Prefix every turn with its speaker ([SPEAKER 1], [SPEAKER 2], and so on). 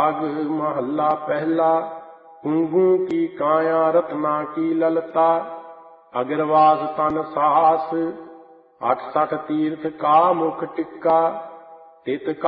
[SPEAKER 1] राग महला पहला। कुंगू की काया रत्ना की ललता, अग्रवास तन साहस, 68 तीर्थ का मुख टिक्का। तित